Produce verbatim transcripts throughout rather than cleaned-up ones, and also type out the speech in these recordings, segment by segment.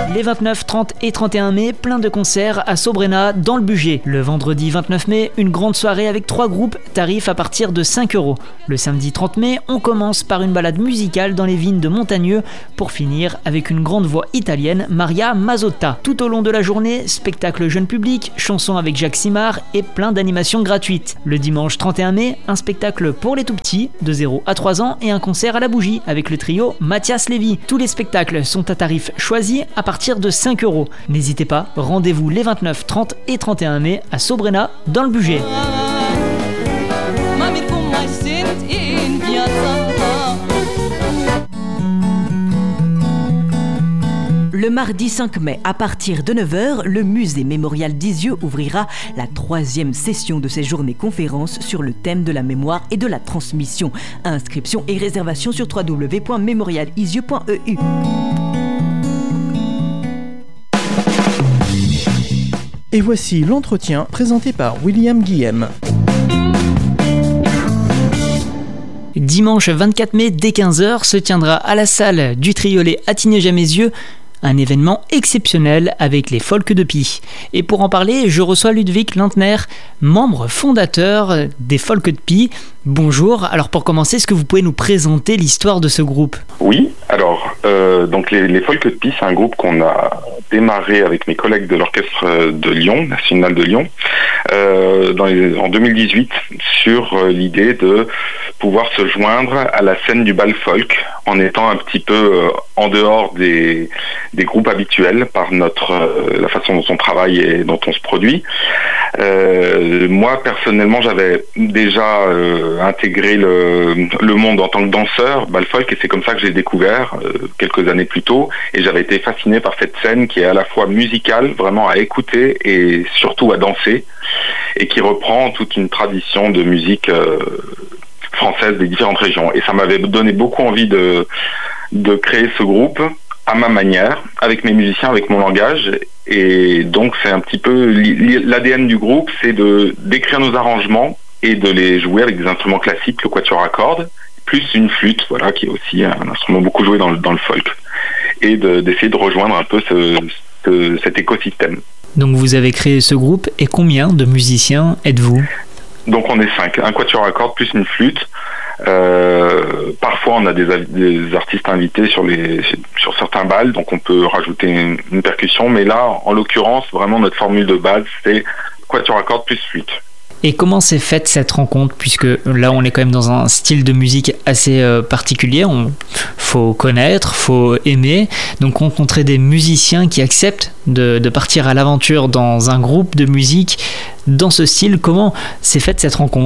Les vingt-neuf, trente et trente et un mai, plein de concerts à Sobrena dans le budget. Le vendredi vingt-neuf mai, une grande soirée avec trois groupes, tarifs à partir de cinq euros. Le samedi trente mai, on commence par une balade musicale dans les vignes de Montagneux pour finir avec une grande voix italienne, Maria Mazzotta. Tout au long de la journée, spectacle jeune public, chansons avec Jacques Simard et plein d'animations gratuites. Le dimanche trente et un mai, un spectacle pour les tout-petits, de zéro à trois ans et un concert à la bougie avec le trio Mathias Lévy. Tous les spectacles sont à tarif choisi à partir de cinq euros. N'hésitez pas, rendez-vous les vingt-neuf, trente et trente et un mai à Sobrena dans le budget. Le mardi cinq mai, à partir de neuf heures, le musée mémorial d'Isieux ouvrira la troisième session de ses journées conférences sur le thème de la mémoire et de la transmission. Inscription et réservation sur w w w point mémorial isieux point e u. Et voici l'entretien présenté par William Guillem. Dimanche vingt-quatre mai, dès quinze heures, se tiendra à la salle du Triolet Attigné-Jamézieux un événement exceptionnel avec les Folk de Pie. Et pour en parler, je reçois Ludwig Lantner, membre fondateur des Folk de Pie. Bonjour, alors pour commencer, est-ce que vous pouvez nous présenter l'histoire de ce groupe ? Oui, alors, euh, donc les, les Folk de Pie, c'est un groupe qu'on a démarré avec mes collègues de l'orchestre de Lyon, national de Lyon, euh, dans les, en deux mille dix-huit, sur euh, l'idée de pouvoir se joindre à la scène du bal folk en étant un petit peu euh, en dehors des, des groupes habituels par notre euh, la façon dont on travaille et dont on se produit. Euh, moi personnellement, j'avais déjà euh, intégré le, le monde en tant que danseur bal folk et c'est comme ça que j'ai découvert euh, quelques années plus tôt et j'avais été fasciné par cette scène qui est à la fois musicale, vraiment à écouter et surtout à danser et qui reprend toute une tradition de musique euh, française des différentes régions et ça m'avait donné beaucoup envie de de créer ce groupe à ma manière, avec mes musiciens, avec mon langage. Et donc, c'est un petit peu l'A D N du groupe, c'est de d'écrire nos arrangements et de les jouer avec des instruments classiques, le quatuor à cordes, plus une flûte, voilà, qui est aussi un instrument beaucoup joué dans le, dans le folk. Et de, d'essayer de rejoindre un peu ce, ce, cet écosystème. Donc, vous avez créé ce groupe, et combien de musiciens êtes-vous ? Donc, on est cinq. Un quatuor à cordes plus une flûte. Euh, parfois on a des, des artistes invités sur les sur certains bals, donc on peut rajouter une, une percussion, mais là en l'occurrence vraiment notre formule de base c'est quatuor à cordes plus flûte. Et comment s'est faite cette rencontre, puisque là on est quand même dans un style de musique assez euh, particulier, on faut connaître, faut aimer, donc rencontrer des musiciens qui acceptent de, de partir à l'aventure dans un groupe de musique dans ce style, comment s'est faite cette rencontre ?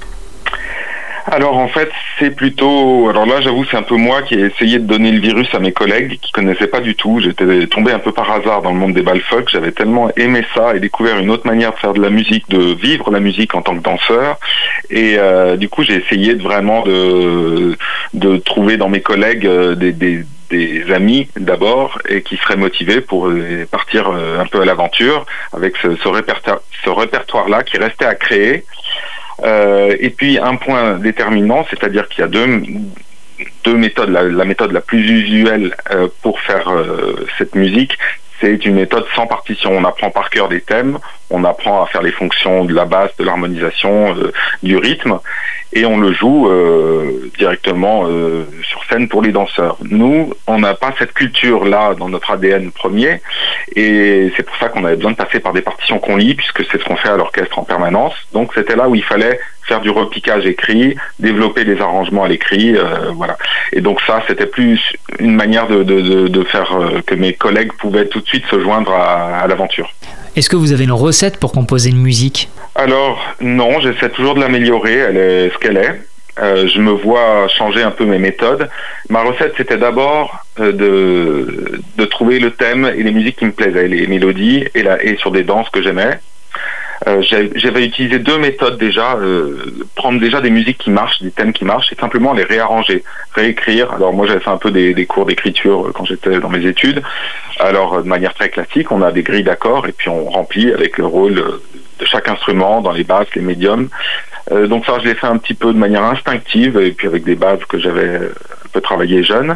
Alors en fait c'est plutôt, alors là j'avoue c'est un peu moi qui ai essayé de donner le virus à mes collègues qui connaissaient pas du tout, j'étais tombé un peu par hasard dans le monde des bal folk, j'avais tellement aimé ça et découvert une autre manière de faire de la musique, de vivre la musique en tant que danseur et euh, du coup j'ai essayé de vraiment de, de trouver dans mes collègues euh, des, des des amis d'abord et qui seraient motivés pour partir un peu à l'aventure avec ce, ce répertoire, ce répertoire-là qui restait à créer. Euh, et puis un point déterminant, c'est-à-dire qu'il y a deux, deux méthodes. La, la méthode la plus usuelle euh, pour faire euh, cette musique, c'est une méthode sans partition. On apprend par cœur des thèmes, on apprend à faire les fonctions de la basse, de l'harmonisation, euh, du rythme, et on le joue euh, directement euh, sur scène pour les danseurs. Nous, on n'a pas cette culture-là dans notre A D N premier, et c'est pour ça qu'on avait besoin de passer par des partitions qu'on lit, puisque c'est ce qu'on fait à l'orchestre en permanence. Donc c'était là où il fallait faire du repiquage écrit, développer des arrangements à l'écrit, euh, voilà. Et donc ça, c'était plus une manière de, de, de, de faire euh, que mes collègues pouvaient tout de suite se joindre à, à l'aventure. Est-ce que vous avez une recette pour composer une musique ? Alors non, j'essaie toujours de l'améliorer, elle est ce qu'elle est. Euh, je me vois changer un peu mes méthodes. Ma recette, c'était d'abord euh, de, de trouver le thème et les musiques qui me plaisaient, les mélodies et, la, et sur des danses que j'aimais. Euh, j'avais utilisé deux méthodes déjà, euh, prendre déjà des musiques qui marchent, des thèmes qui marchent, et simplement les réarranger, réécrire. Alors moi j'avais fait un peu des, des cours d'écriture quand j'étais dans mes études. Alors de manière très classique, on a des grilles d'accords et puis on remplit avec le rôle de chaque instrument dans les basses, les médiums. Euh, donc ça je l'ai fait un petit peu de manière instinctive et puis avec des bases que j'avais peut travailler jeune.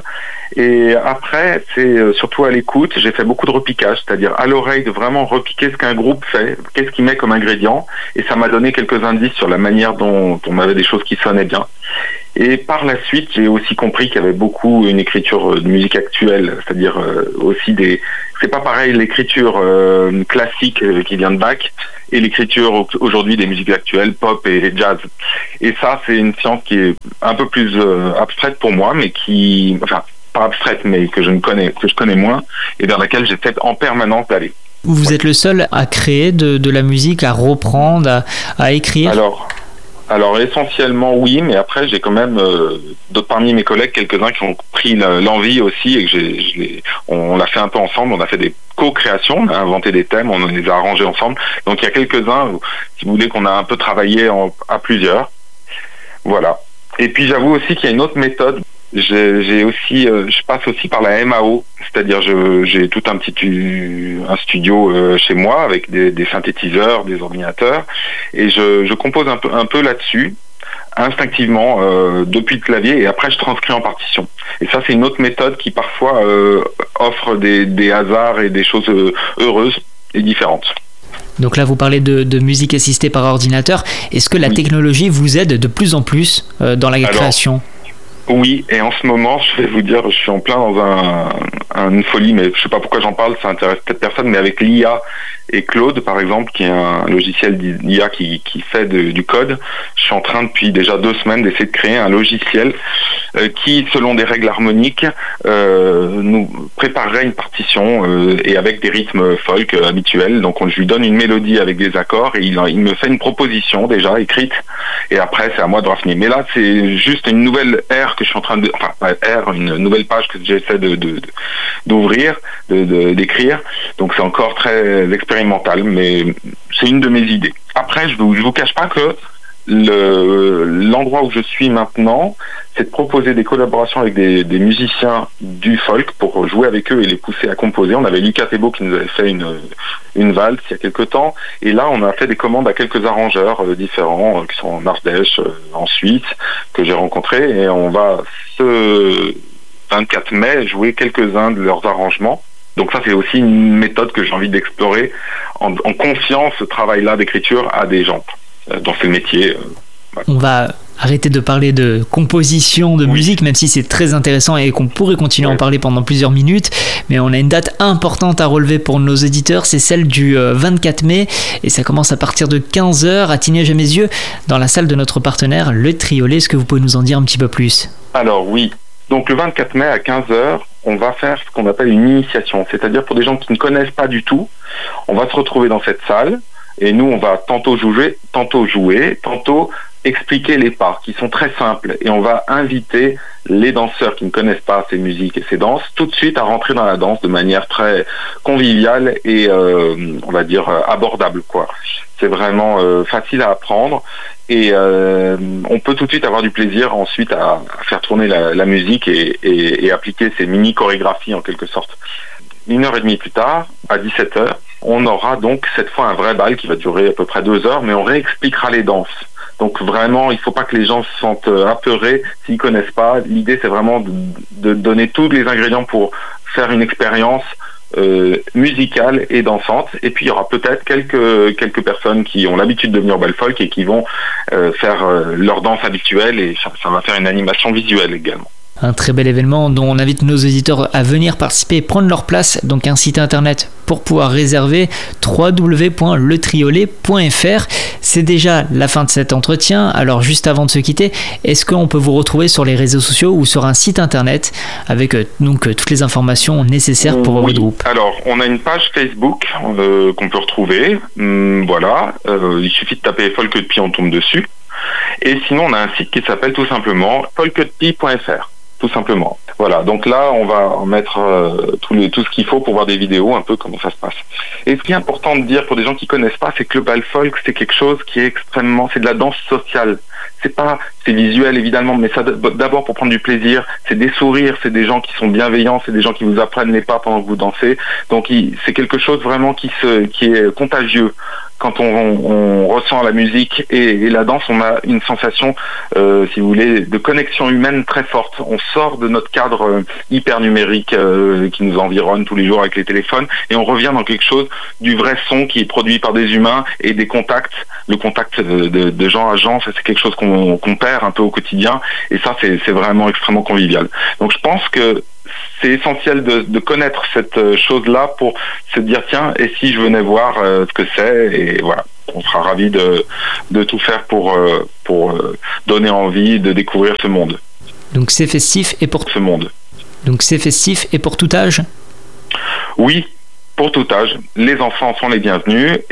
Et après, c'est surtout à l'écoute. J'ai fait beaucoup de repiquage, c'est-à-dire à l'oreille de vraiment repiquer ce qu'un groupe fait, qu'est-ce qu'il met comme ingrédient. Et ça m'a donné quelques indices sur la manière dont on avait des choses qui sonnaient bien. Et par la suite, j'ai aussi compris qu'il y avait beaucoup une écriture de musique actuelle, c'est-à-dire euh, aussi des... C'est pas pareil l'écriture euh, classique euh, qui vient de Bach et l'écriture aujourd'hui des musiques actuelles, pop et jazz. Et ça, c'est une science qui est un peu plus euh, abstraite pour moi, mais qui... Enfin, pas abstraite, mais que je ne connais, que je connais moins, et vers laquelle j'essaie en permanence d'aller. Vous ouais. êtes le seul à créer de, de la musique, à reprendre, à, à écrire? Alors... Alors essentiellement oui, mais après j'ai quand même euh, d'autres parmi mes collègues, quelques-uns qui ont pris l'envie aussi et que j'ai, je les, on l'a fait un peu ensemble. On a fait des co-créations, on a inventé des thèmes, on les a arrangés ensemble. Donc il y a quelques-uns, si vous voulez, qu'on a un peu travaillé en, à plusieurs. Voilà. Et puis j'avoue aussi qu'il y a une autre méthode. J'ai, j'ai aussi, euh, je passe aussi par la M A O, c'est-à-dire je, j'ai tout un petit un studio euh, chez moi avec des, des synthétiseurs, des ordinateurs, et je, je compose un peu un peu là-dessus instinctivement euh, depuis le clavier, et après je transcris en partition. Et ça c'est une autre méthode qui parfois euh, offre des, des hasards et des choses euh, heureuses et différentes. Donc là, vous parlez de, de musique assistée par ordinateur. Est-ce que la oui. technologie vous aide de plus en plus euh, dans la Alors, création ? Oui, et en ce moment, je vais vous dire, je suis en plein dans un, un, une folie, mais je sais pas pourquoi j'en parle, ça intéresse peut-être personne, mais avec l'I A et Claude, par exemple, qui est un logiciel d'I A qui, qui fait de, du code, je suis en train depuis déjà deux semaines d'essayer de créer un logiciel euh, qui, selon des règles harmoniques, euh, nous préparerait une partition euh, et avec des rythmes folk euh, habituels. Donc on, je lui donne une mélodie avec des accords et il, il me fait une proposition déjà écrite, et après c'est à moi de raffiner. Mais là, c'est juste une nouvelle ère que je suis en train de, enfin R, une nouvelle page que j'essaie de, de, de d'ouvrir, de, de d'écrire. Donc c'est encore très expérimental, mais c'est une de mes idées. Après, je vous, je vous cache pas que le l'endroit où je suis maintenant, c'est de proposer des collaborations avec des, des musiciens du folk pour jouer avec eux et les pousser à composer. On avait Lucas Thébault qui nous avait fait une une valse il y a quelques temps, et là on a fait des commandes à quelques arrangeurs euh, différents euh, qui sont en Ardèche, euh, en Suisse, que j'ai rencontrés, et on va ce vingt-quatre mai jouer quelques-uns de leurs arrangements. Donc ça c'est aussi une méthode que j'ai envie d'explorer en, en confiant ce travail-là d'écriture à des gens euh, dont c'est le métier. Euh, voilà. On va arrêter de parler de composition de oui. musique, même si c'est très intéressant et qu'on pourrait continuer oui. à en parler pendant plusieurs minutes, mais on a une date importante à relever pour nos éditeurs, c'est celle du vingt-quatre mai, et ça commence à partir de quinze heures à Tignes-Gémézieux, dans la salle de notre partenaire, le Triolet. Est-ce que vous pouvez nous en dire un petit peu plus? Alors oui, donc le vingt-quatre mai à quinze heures, on va faire ce qu'on appelle une initiation, c'est-à-dire pour des gens qui ne connaissent pas du tout, on va se retrouver dans cette salle, et nous on va tantôt jouer, tantôt jouer, tantôt expliquer les pas qui sont très simples, et on va inviter les danseurs qui ne connaissent pas ces musiques et ces danses tout de suite à rentrer dans la danse de manière très conviviale et euh, on va dire abordable, quoi. C'est vraiment euh, facile à apprendre, et euh, on peut tout de suite avoir du plaisir ensuite à, à faire tourner la, la musique et, et, et appliquer ces mini chorégraphies en quelque sorte. Une heure et demie plus tard, à dix-sept heures, on aura donc cette fois un vrai bal qui va durer à peu près deux heures, mais on réexpliquera les danses. Donc vraiment, il ne faut pas que les gens se sentent apeurés s'ils ne connaissent pas. L'idée, c'est vraiment de, de donner tous les ingrédients pour faire une expérience euh, musicale et dansante. Et puis, il y aura peut-être quelques, quelques personnes qui ont l'habitude de venir au bal folk et qui vont euh, faire euh, leur danse habituelle, et ça, ça va faire une animation visuelle également. Un très bel événement dont on invite nos auditeurs à venir participer et prendre leur place. Donc un site internet pour pouvoir réserver, w w w point le triolet point f r. C'est déjà la fin de cet entretien. Alors juste avant de se quitter, est-ce qu'on peut vous retrouver sur les réseaux sociaux ou sur un site internet avec donc toutes les informations nécessaires pour oui. votre groupe? Alors on a une page Facebook euh, qu'on peut retrouver. Hum, voilà, euh, il suffit de taper Folk de Pie, on tombe dessus. Et sinon on a un site qui s'appelle tout simplement folk de pie point f r. Tout simplement. Voilà, donc là, on va en mettre euh, tout, le, tout ce qu'il faut pour voir des vidéos, un peu comment ça se passe. Et ce qui est important de dire pour des gens qui connaissent pas, c'est que le bal folk, c'est quelque chose qui est extrêmement, c'est de la danse sociale. c'est pas, c'est visuel évidemment, mais ça d'abord pour prendre du plaisir, c'est des sourires, c'est des gens qui sont bienveillants, c'est des gens qui vous apprennent les pas pendant que vous dansez. Donc il, c'est quelque chose vraiment qui se, qui est contagieux. Quand on, on, on ressent la musique et, et la danse, on a une sensation, euh, si vous voulez, de connexion humaine très forte. On sort de notre cadre euh, hyper numérique euh, qui nous environne tous les jours avec les téléphones et on revient dans quelque chose du vrai son qui est produit par des humains et des contacts. Le contact de, de, de gens à gens, ça c'est quelque chose qu'on, qu'on perd un peu au quotidien et ça c'est, c'est vraiment extrêmement convivial. Donc je pense que c'est essentiel de, de connaître cette chose-là pour se dire tiens, et si je venais voir euh, ce que c'est, et voilà, on sera ravis de, de tout faire pour, euh, pour euh, donner envie de découvrir ce monde. Donc c'est festif et pour ce monde. Donc c'est festif et pour tout âge ? Oui, pour tout âge. Les enfants sont les bienvenus.